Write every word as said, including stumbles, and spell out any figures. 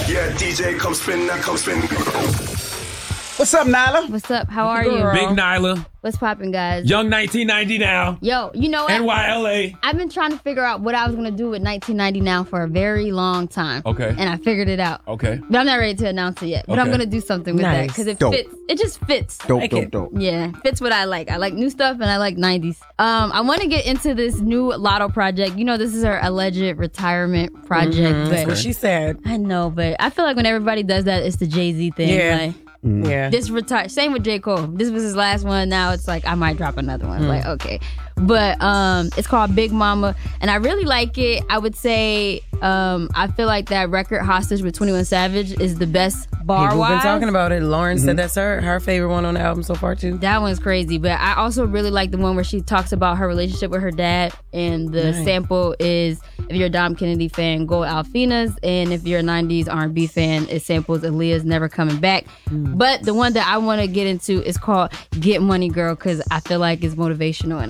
Yeah, D J, come spin that, come spin. What's up, Nyla? What's up? How are you? Big Nyla. What's poppin', guys? Young nineteen ninety now. Yo, you know what? N Y L A. I've been trying to figure out what I was going to do with nineteen ninety now for a very long time. Okay. And I figured it out. Okay. But I'm not ready to announce it yet. But I'm Okay. going to do something with Nice. that because it Dope. fits. It just fits. Dope, Like dope, it. dope. Yeah, fits what I like. I like new stuff and I like nineties. Um, I want to get into this new Lotto project. You know, this is her alleged retirement project. That's But what she said. I know, but I feel like when everybody does that, it's the Jay-Z thing. Yeah. Like, Yeah. this retire. Same with J. Cole. This was his last one. Now it's like I might drop another one. Like okay, but um, it's called Big Mama, and I really like it. I would say um, I feel like that record Hostage with twenty-one Savage is the best bar People wise. been talking about it. Lauren said that's her her favorite one on the album so far too. That one's crazy, but I also really like the one where she talks about her relationship with her dad, and the Nice. sample is if you're a Dom Kennedy fan, go Alfina's, and if you're a nineties R and B fan, it samples Aaliyah's Never Coming Back. But the one that I want to get into is called Get Money Girl because I feel like it's motivational and